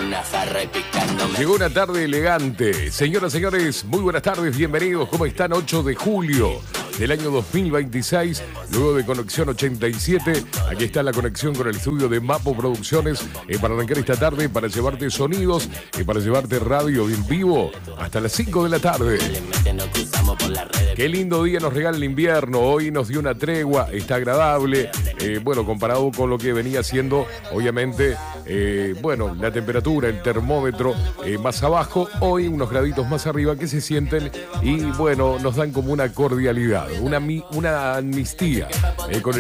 una jarra y picándome. Llegó una tarde elegante. Señoras, señores, muy buenas tardes, bienvenidos. ¿Cómo están? 8 de julio del año 2026, luego de Conexión 87. Aquí está la conexión con el estudio de Mapo Producciones para arrancar esta tarde, para llevarte sonidos, para llevarte radio en vivo hasta las 5 de la tarde. Qué lindo día nos regala el invierno. Hoy nos dio una tregua, está agradable. Bueno, comparado con lo que venía siendo, obviamente, la temperatura, el termómetro más abajo, hoy unos graditos más arriba que se sienten y bueno, nos dan como una cordialidad, una amnistía con